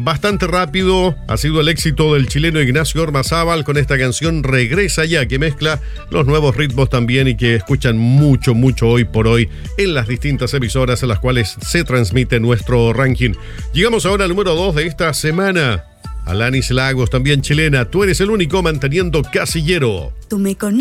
bastante rápido ha sido el éxito del chileno Ignacio Ormazábal con esta canción Regresa Ya, que mezcla los nuevos ritmos también y que escuchan mucho hoy por hoy en las distintas emisoras en las cuales se transmite nuestro ranking. Llegamos ahora al número 2 de esta semana. Alanis Lagos, también chilena, Tú eres el único, manteniendo Casillero. Tú me conoces.